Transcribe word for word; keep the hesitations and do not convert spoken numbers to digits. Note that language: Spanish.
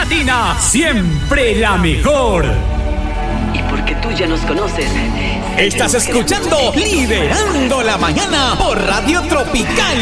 Latina, siempre la mejor. Y porque tú ya nos conoces. Estás escuchando Liderando la Mañana por Radio Tropical.